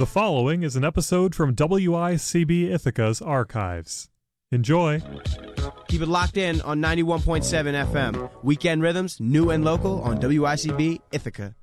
The following is an episode from WICB Ithaca's archives. Enjoy. Keep it locked in on 91.7 FM. Weekend Rhythms, new and local on WICB Ithaca.